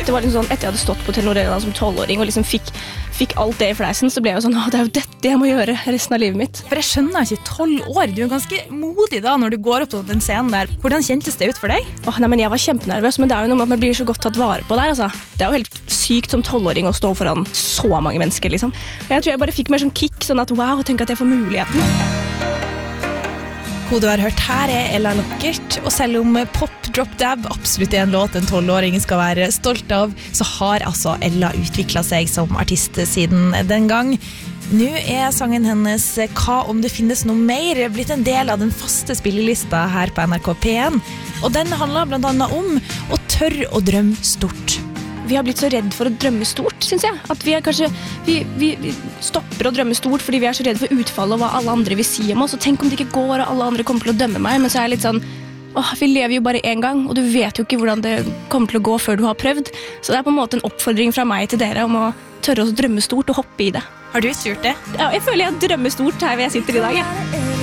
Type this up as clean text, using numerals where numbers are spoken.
Det var liksom sånn, etter jeg hadde stått på Telenor Arena som 12-åring og liksom fikk alt det i fleisen, så ble jeg jo sånn, det er jo dette jeg må gjøre resten av livet mitt. For jeg skjønner ikke 12 år, du ganske modig da når du går opp på den scenen der. Hvordan kjentes det ut for deg? Nei, men jeg var kjempenervøs, men det er jo noe med at man blir så godt tatt vare på der, altså. Det er jo helt sykt som 12-åring å stå foran så mange mennesker, liksom. Jeg tror jeg bare fikk mer sånn kick, sånn at wow, tenk at jeg får muligheten. Hun du har hørt her Ella Lockert, og selv om Pop Drop Dab absolutt en låt en 12-åring skal være stolt av, så har altså Ella utviklet seg som artist siden den gang. Nå sangen hennes «Hva om det finnes noe mer» blitt en del av den faste spillelista her på NRK P1, og den handler blant annet om å tørre å drømme stort. Vi har blitt så redd for å drømme stort, synes jeg. At vi stopper å drømme stort fordi vi er så redd for utfallet og hva alle andre vil si om oss. Og tenk om det ikke går og alle andre kommer til å dømme meg. Men så er jeg litt sånn, vi lever jo bare en gang, og du vet jo ikke hvordan det kommer til å gå før du har prøvd. Så det er på en måte en oppfordring fra meg til dere om å tørre å drømme stort og hoppe i det. Har du gjort det? Ja, jeg føler jeg drømmer stort her hvor jeg sitter i dag. Ja.